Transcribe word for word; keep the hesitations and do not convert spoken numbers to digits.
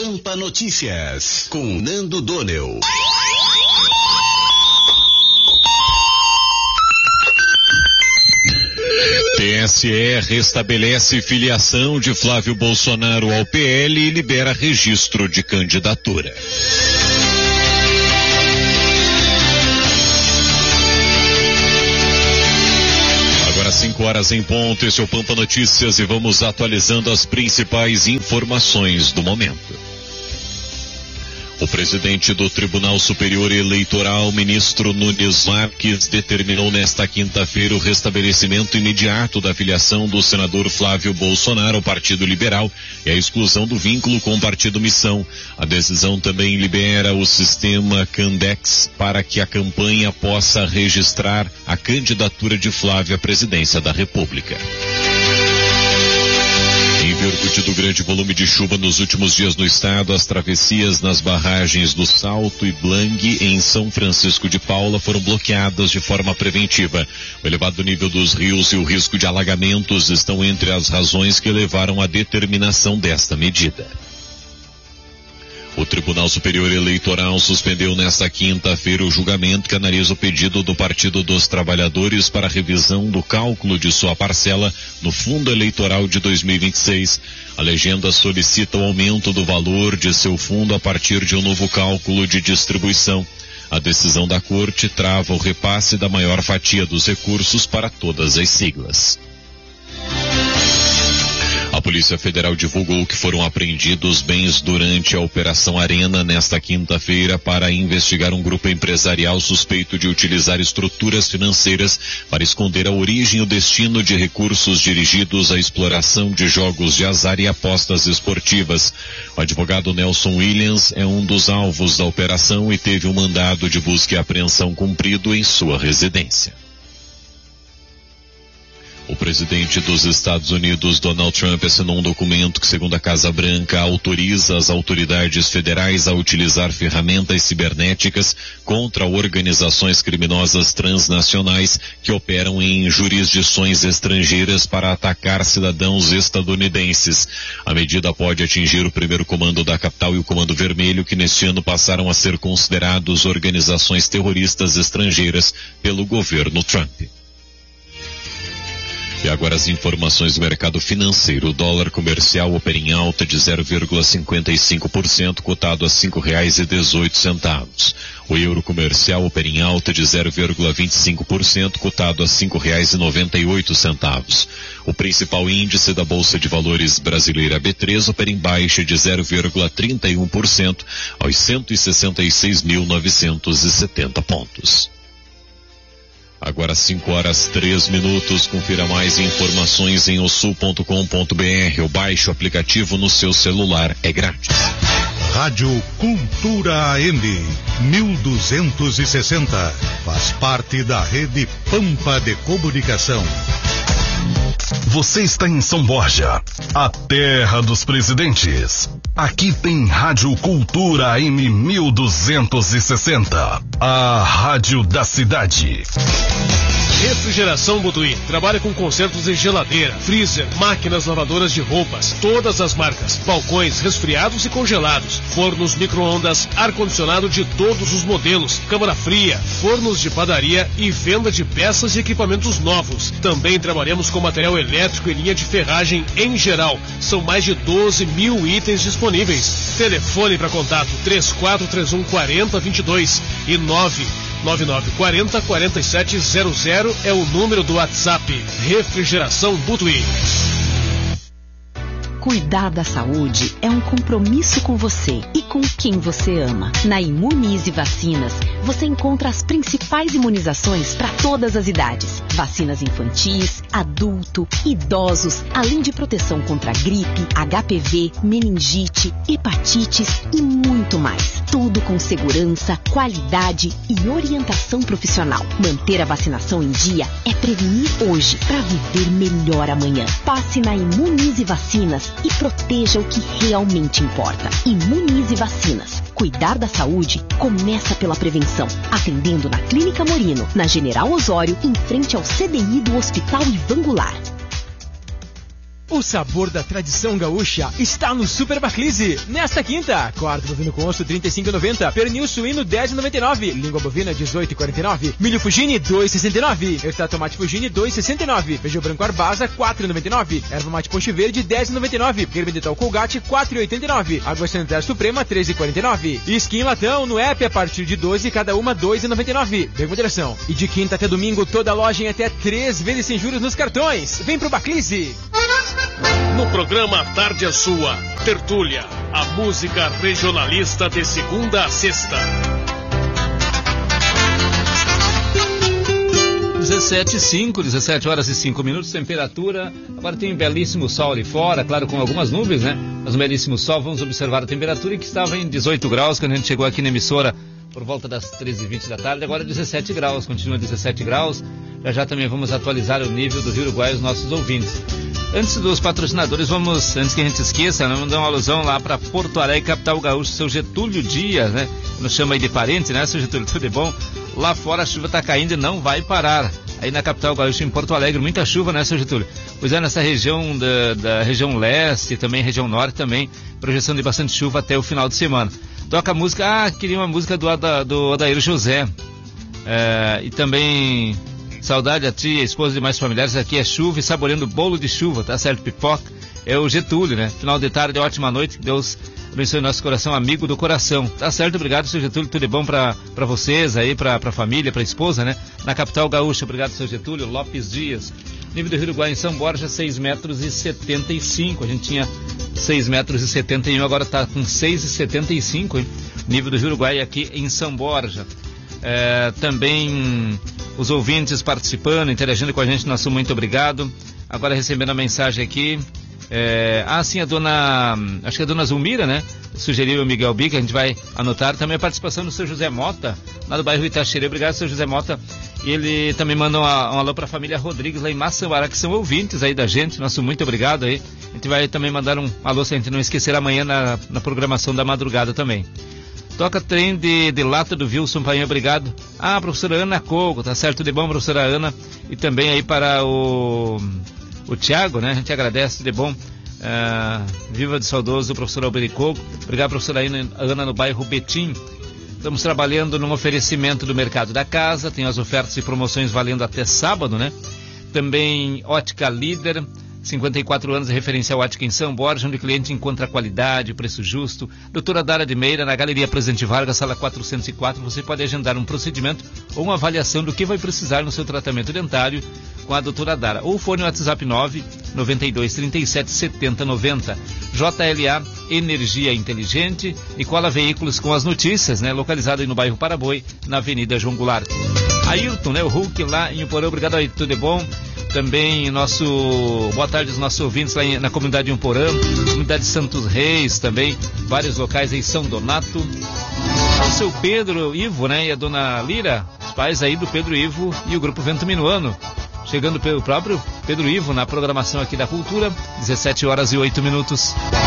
Pampa Notícias, com Nando Donel. T S E restabelece filiação de Flávio Bolsonaro ao P L e libera registro de candidatura. Agora cinco horas em ponto, esse é o Pampa Notícias e vamos atualizando as principais informações do momento. O presidente do Tribunal Superior Eleitoral, ministro Nunes Marques, determinou nesta quinta-feira o restabelecimento imediato da filiação do senador Flávio Bolsonaro ao Partido Liberal e a exclusão do vínculo com o Partido Missão. A decisão também libera o sistema Candex para que a campanha possa registrar a candidatura de Flávio à presidência da República. Em virtude do grande volume de chuva nos últimos dias no estado, as travessias nas barragens do Salto e Blangue em São Francisco de Paula foram bloqueadas de forma preventiva. O elevado nível dos rios e o risco de alagamentos estão entre as razões que levaram à determinação desta medida. O Tribunal Superior Eleitoral suspendeu nesta quinta-feira o julgamento que analisa o pedido do Partido dos Trabalhadores para a revisão do cálculo de sua parcela no Fundo Eleitoral de dois mil e vinte e seis. A legenda solicita o aumento do valor de seu fundo a partir de um novo cálculo de distribuição. A decisão da Corte trava o repasse da maior fatia dos recursos para todas as siglas. A Polícia Federal divulgou que foram apreendidos bens durante a Operação Arena nesta quinta-feira para investigar um grupo empresarial suspeito de utilizar estruturas financeiras para esconder a origem e o destino de recursos dirigidos à exploração de jogos de azar e apostas esportivas. O advogado Nelson Williams é um dos alvos da operação e teve um mandado de busca e apreensão cumprido em sua residência. O presidente dos Estados Unidos, Donald Trump, assinou um documento que, segundo a Casa Branca, autoriza as autoridades federais a utilizar ferramentas cibernéticas contra organizações criminosas transnacionais que operam em jurisdições estrangeiras para atacar cidadãos estadunidenses. A medida pode atingir o primeiro comando da capital e o Comando Vermelho, que neste ano passaram a ser considerados organizações terroristas estrangeiras pelo governo Trump. E agora as informações do mercado financeiro. O dólar comercial opera em alta de zero vírgula cinquenta e cinco por cento, cotado a cinco reais e dezoito centavos. O euro comercial opera em alta de zero vírgula vinte e cinco por cento, cotado a cinco reais e noventa e oito centavos. O principal índice da Bolsa de Valores brasileira B três opera em baixa de zero vírgula trinta e um por cento aos cento e sessenta e seis mil novecentos e setenta pontos. Agora cinco horas três minutos, confira mais informações em osul ponto com ponto br ou baixe o aplicativo no seu celular, é grátis. Rádio Cultura A M, mil duzentos e sessenta, faz parte da rede Pampa de Comunicação. Você está em São Borja, a terra dos presidentes. Aqui tem Rádio Cultura A M mil duzentos e sessenta, a rádio da cidade. Refrigeração Butuí. Trabalha com consertos em geladeira, freezer, máquinas lavadoras de roupas, todas as marcas, balcões resfriados e congelados, fornos micro-ondas, ar-condicionado de todos os modelos, câmara fria, fornos de padaria e venda de peças e equipamentos novos. Também trabalhamos com material elétrico e linha de ferragem em geral. São mais de doze mil itens disponíveis. Telefone para contato três quatro três um, quatro zero dois dois e nove nove nove quatro zero, quatro sete zero zero é o número do WhatsApp. Refrigeração Butuí. Cuidar da saúde é um compromisso com você e com quem você ama. Na Imunize Vacinas, você encontra as principais imunizações para todas as idades. Vacinas infantis, adulto, idosos, além de proteção contra gripe, H P V, meningite, hepatites e muito mais. Tudo com segurança, qualidade e orientação profissional. Manter a vacinação em dia é prevenir hoje para viver melhor amanhã. Passe na Imunize Vacinas e proteja o que realmente importa. Imunize Vacinas. Cuidar da saúde começa pela prevenção. Atendendo na Clínica Morino, na General Osório, em frente ao C D I do Hospital Ivan Goulart. O sabor da tradição gaúcha está no Super Baclise. Nesta quinta, quarto bovino com osso trinta e cinco reais e noventa centavos, pernil suíno dez reais e noventa e nove centavos, língua bovina dezoito reais e quarenta e nove centavos, milho Fugini dois reais e sessenta e nove centavos, extrato tomate Fugini dois reais e sessenta e nove centavos, feijão branco Arbasa quatro reais e noventa e nove centavos, erva mate Ponche Verde dez reais e noventa e nove centavos, creme dental Colgate quatro reais e oitenta e nove centavos, água sanitária Suprema três reais e quarenta e nove centavos, skin latão no app a partir de doze, cada uma dois reais e noventa e nove centavos. Bem moderação. E de quinta até domingo toda a loja em até três vezes sem juros nos cartões. Vem pro Baclise. No programa Tarde é Sua, Tertúlia, a música regionalista de segunda a sexta. dezessete e cinco, dezessete horas e cinco minutos, temperatura. Agora tem um belíssimo sol ali fora, claro, com algumas nuvens, né? Mas um belíssimo sol. Vamos observar a temperatura que estava em dezoito graus quando a gente chegou aqui na emissora por volta das treze e vinte da tarde. Agora dezessete graus, continua dezessete graus. Já já também vamos atualizar o nível do Rio Uruguai aos nossos ouvintes. Antes dos patrocinadores, vamos, antes que a gente esqueça, né, vamos dar uma alusão lá para Porto Alegre, capital gaúcho, seu Getúlio Dias, né? Nos chama aí de parente, né, seu Getúlio? Tudo bom? Lá fora a chuva está caindo e não vai parar. Aí na capital gaúcha, em Porto Alegre, muita chuva, né, seu Getúlio? Pois é, nessa região da, da região leste, também região norte, também, projeção de bastante chuva até o final de semana. Toca a música, ah, queria uma música do, do Odair José. É, e também... Saudade a tia, esposa de mais familiares, aqui é chuva e saboreando bolo de chuva, tá certo? Pipoca. É o Getúlio, né? Final de tarde, ótima noite, que Deus abençoe nosso coração, amigo do coração. Tá certo? Obrigado, seu Getúlio, tudo de bom pra, pra vocês aí, pra, pra família, pra esposa, né? Na capital gaúcha, obrigado, seu Getúlio. Lopes Dias. Nível do Rio Uruguai em São Borja, seis metros e setenta e cinco. A gente tinha seis metros e setenta e um, agora tá com seis e setenta e cinco, hein? Nível do Rio Uruguai aqui em São Borja. É, também os ouvintes participando, interagindo com a gente, nosso muito obrigado. Agora recebendo a mensagem aqui, é, ah sim, a dona, acho que é a dona Zulmira, né, sugeriu o Miguel Bica, a gente vai anotar. Também a participação do seu José Mota, lá do bairro Itaxerê. Obrigado, seu José Mota. E ele também manda um, um alô para a família Rodrigues lá em Maçambará, que são ouvintes aí da gente, nosso muito obrigado aí. A gente vai também mandar um alô, se a gente não esquecer, amanhã na, na programação da madrugada também. Toca trem de, de lata do Wilson Painho, obrigado. Ah, professora Ana Cogo, tá certo, de bom, professora Ana. E também aí para o, o Tiago, né? A gente agradece, de bom. Uh, viva de saudoso, professor Albericogo. Obrigado, professora Ana, no bairro Betim. Estamos trabalhando num oferecimento do mercado da casa. Tem as ofertas e promoções valendo até sábado, né? Também Ótica Líder. cinquenta e quatro anos de referência ótica em São Borja, onde o cliente encontra qualidade, preço justo. Doutora Dara de Meira, na Galeria Presidente Vargas, sala quatrocentos e quatro, você pode agendar um procedimento ou uma avaliação do que vai precisar no seu tratamento dentário com a doutora Dara. Ou fone WhatsApp nove nove dois, três sete, sete zero nove zero. J L A Energia Inteligente e Cola Veículos com as notícias, né? Localizado aí no bairro Paraboi, na Avenida João Goulart. Ailton, né? O Hulk lá em Uporã, obrigado aí, tudo é bom? Também nosso, boa tarde aos nossos ouvintes lá em, na comunidade Umporã, comunidade Santos Reis também, vários locais aí, São Donato. O seu Pedro Ivo, né, e a dona Lira, os pais aí do Pedro Ivo e o grupo Vento Minuano. Chegando pelo próprio Pedro Ivo na programação aqui da Cultura, dezessete horas e oito minutos.